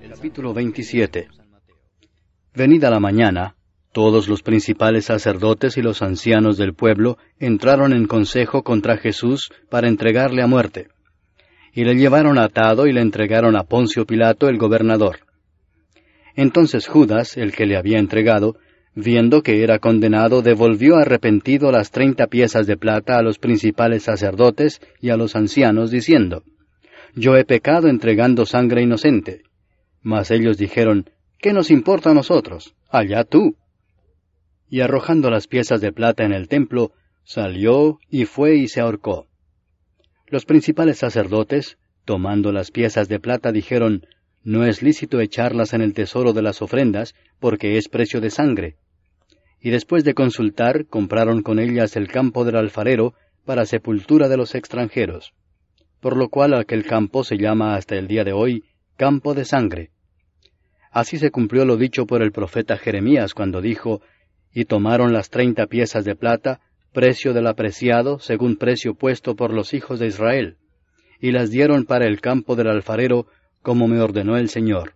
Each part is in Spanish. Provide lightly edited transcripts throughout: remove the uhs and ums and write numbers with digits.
Capítulo 27. Venida la mañana, todos los principales sacerdotes y los ancianos del pueblo entraron en consejo contra Jesús para entregarle a muerte. Y le llevaron atado y le entregaron a Poncio Pilato el gobernador. Entonces Judas, el que le había entregado, viendo que era condenado, devolvió arrepentido las 30 piezas de plata a los principales sacerdotes y a los ancianos, diciendo: Yo he pecado entregando sangre inocente. Mas ellos dijeron: ¿Qué nos importa a nosotros? Allá tú. Y arrojando las piezas de plata en el templo, salió y fue y se ahorcó. Los principales sacerdotes, tomando las piezas de plata, dijeron: No es lícito echarlas en el tesoro de las ofrendas, porque es precio de sangre. Y después de consultar, compraron con ellas el campo del alfarero para sepultura de los extranjeros. Por lo cual aquel campo se llama hasta el día de hoy Campo de Sangre. Así se cumplió lo dicho por el profeta Jeremías cuando dijo: Y tomaron las 30 piezas de plata, precio del apreciado, según precio puesto por los hijos de Israel, y las dieron para el campo del alfarero, como me ordenó el Señor.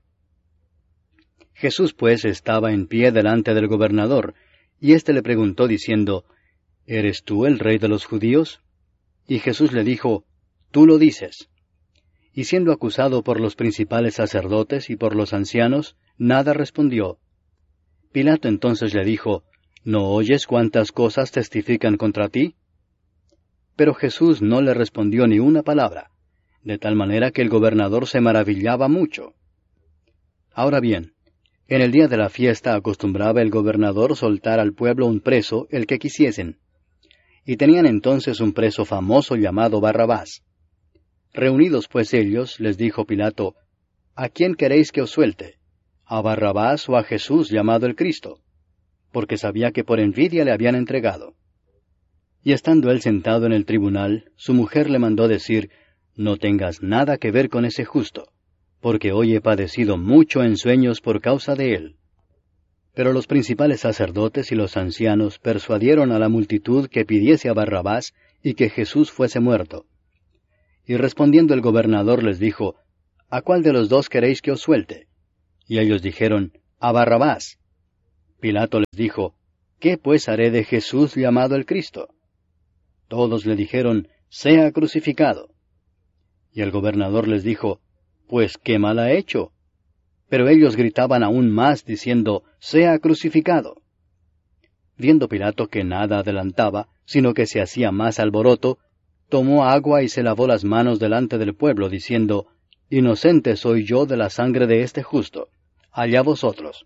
Jesús pues estaba en pie delante del gobernador, y éste le preguntó diciendo: ¿Eres tú el rey de los judíos? Y Jesús le dijo: Tú lo dices. Y siendo acusado por los principales sacerdotes y por los ancianos, nada respondió. Pilato entonces le dijo: ¿No oyes cuántas cosas testifican contra ti? Pero Jesús no le respondió ni una palabra, de tal manera que el gobernador se maravillaba mucho. Ahora bien, en el día de la fiesta acostumbraba el gobernador soltar al pueblo un preso, el que quisiesen. Y tenían entonces un preso famoso llamado Barrabás. Reunidos pues ellos, les dijo Pilato: ¿A quién queréis que os suelte? ¿A Barrabás o a Jesús llamado el Cristo? Porque sabía que por envidia le habían entregado. Y estando él sentado en el tribunal, su mujer le mandó decir: No tengas nada que ver con ese justo, porque hoy he padecido mucho en sueños por causa de él. Pero los principales sacerdotes y los ancianos persuadieron a la multitud que pidiese a Barrabás y que Jesús fuese muerto. Y respondiendo el gobernador les dijo: ¿A cuál de los dos queréis que os suelte? Y ellos dijeron: A Barrabás. Pilato les dijo: ¿Qué pues haré de Jesús llamado el Cristo? Todos le dijeron: Sea crucificado. Y el gobernador les dijo: Pues qué mal ha hecho. Pero ellos gritaban aún más, diciendo: Sea crucificado. Viendo Pilato que nada adelantaba, sino que se hacía más alboroto, tomó agua y se lavó las manos delante del pueblo, diciendo: Inocente soy yo de la sangre de este justo, allá vosotros.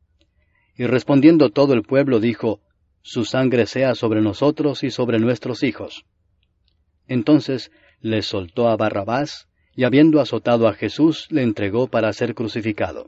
Y respondiendo todo el pueblo dijo: Su sangre sea sobre nosotros y sobre nuestros hijos. Entonces les soltó a Barrabás, y habiendo azotado a Jesús, le entregó para ser crucificado.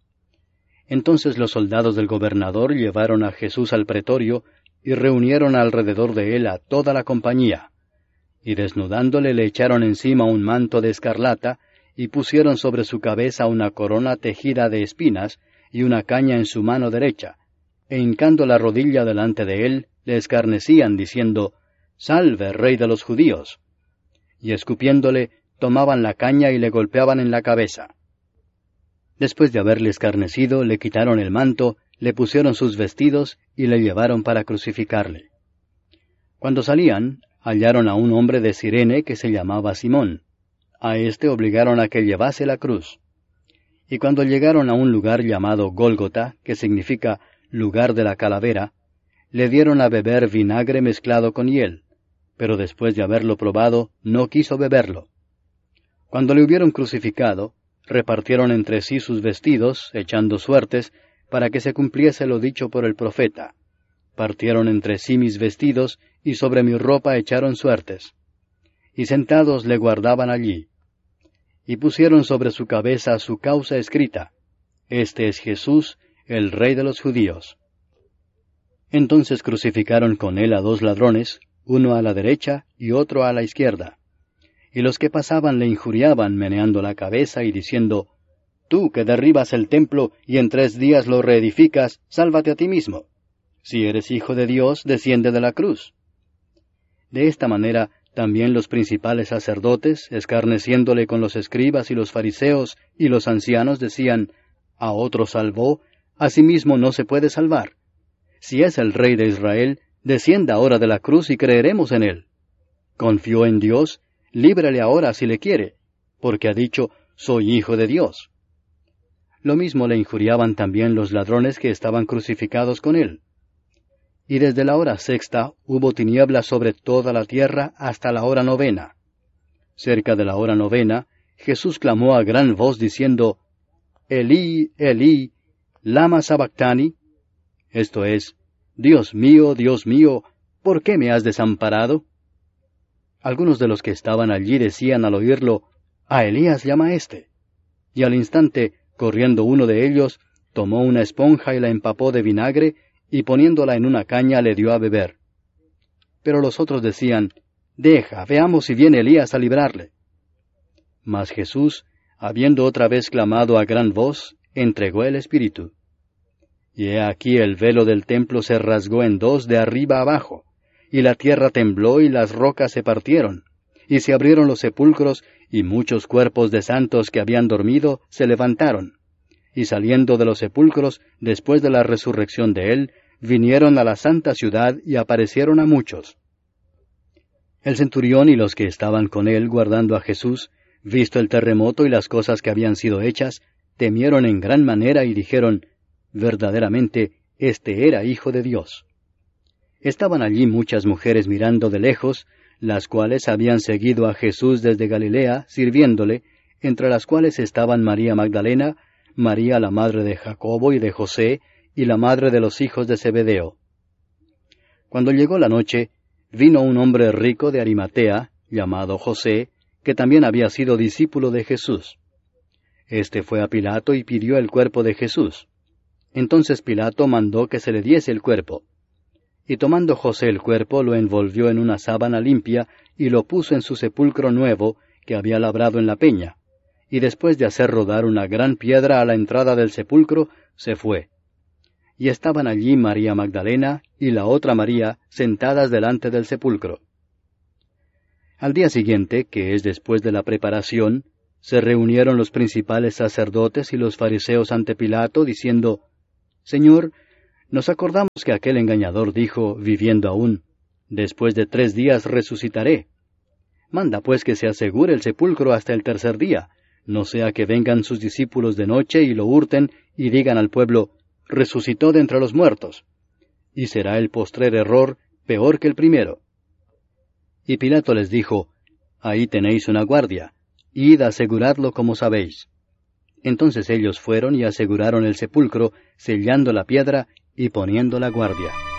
Entonces los soldados del gobernador llevaron a Jesús al pretorio, y reunieron alrededor de él a toda la compañía. Y desnudándole le echaron encima un manto de escarlata, y pusieron sobre su cabeza una corona tejida de espinas, y una caña en su mano derecha, e hincando la rodilla delante de él, le escarnecían, diciendo: Salve, rey de los judíos. Y escupiéndole, tomaban la caña y le golpeaban en la cabeza. Después de haberle escarnecido, le quitaron el manto, le pusieron sus vestidos, y le llevaron para crucificarle. Cuando salían, hallaron a un hombre de Cirene que se llamaba Simón. A éste obligaron a que llevase la cruz. Y cuando llegaron a un lugar llamado Gólgota, que significa lugar de la calavera, le dieron a beber vinagre mezclado con hiel, pero después de haberlo probado, no quiso beberlo. Cuando le hubieron crucificado, repartieron entre sí sus vestidos, echando suertes, para que se cumpliese lo dicho por el profeta: Partieron entre sí mis vestidos, y sobre mi ropa echaron suertes. Y sentados le guardaban allí. Y pusieron sobre su cabeza su causa escrita: Este es Jesús, el Rey de los judíos. Entonces crucificaron con él a 2 ladrones, uno a la derecha y otro a la izquierda. Y los que pasaban le injuriaban, meneando la cabeza y diciendo: Tú que derribas el templo y en 3 días lo reedificas, sálvate a ti mismo. Si eres hijo de Dios, desciende de la cruz. De esta manera También los principales sacerdotes, escarneciéndole con los escribas y los fariseos y los ancianos, decían, a otro salvó, a sí mismo no se puede salvar. Si es el Rey de Israel, descienda ahora de la cruz y creeremos en él. Confió en Dios, líbrele ahora si le quiere, porque ha dicho, soy hijo de Dios. Lo mismo le injuriaban también los ladrones que estaban crucificados con él. Y desde la hora sexta hubo tinieblas sobre toda la tierra hasta la hora novena. Cerca de la hora novena, Jesús clamó a gran voz diciendo, Elí, Elí, lama sabactani, esto es, Dios mío, ¿por qué me has desamparado? Algunos de los que estaban allí decían al oírlo, a Elías llama éste. Y al instante, corriendo uno de ellos, tomó una esponja y la empapó de vinagre, y poniéndola en una caña le dio a beber. Pero los otros decían, deja, veamos si viene Elías a librarle. Mas Jesús, habiendo otra vez clamado a gran voz, entregó el Espíritu. Y he aquí el velo del templo se rasgó en dos de arriba abajo, y la tierra tembló y las rocas se partieron, y se abrieron los sepulcros, y muchos cuerpos de santos que habían dormido se levantaron. Y saliendo de los sepulcros, después de la resurrección de él, vinieron a la santa ciudad y aparecieron a muchos. El centurión y los que estaban con él guardando a Jesús, visto el terremoto y las cosas que habían sido hechas, temieron en gran manera y dijeron, verdaderamente, este era Hijo de Dios. Estaban allí muchas mujeres mirando de lejos, las cuales habían seguido a Jesús desde Galilea, sirviéndole, entre las cuales estaban María Magdalena, María la madre de Jacobo y de José, y la madre de los hijos de Zebedeo. Cuando llegó la noche, vino un hombre rico de Arimatea, llamado José, que también había sido discípulo de Jesús. Este fue a Pilato y pidió el cuerpo de Jesús. Entonces Pilato mandó que se le diese el cuerpo. Y tomando José el cuerpo, lo envolvió en una sábana limpia, y lo puso en su sepulcro nuevo, que había labrado en la peña. Y después de hacer rodar una gran piedra a la entrada del sepulcro, se fue. Y estaban allí María Magdalena y la otra María sentadas delante del sepulcro. Al día siguiente, que es después de la preparación, se reunieron los principales sacerdotes y los fariseos ante Pilato, diciendo, Señor, nos acordamos que aquel engañador dijo, viviendo aún, después de 3 días resucitaré. Manda pues que se asegure el sepulcro hasta el tercer día, no sea que vengan sus discípulos de noche y lo hurten y digan al pueblo, resucitó de entre los muertos, y será el postrer error peor que el primero. Y Pilato les dijo, ahí tenéis una guardia, id a aseguradlo como sabéis. Entonces ellos fueron y aseguraron el sepulcro, sellando la piedra y poniendo la guardia.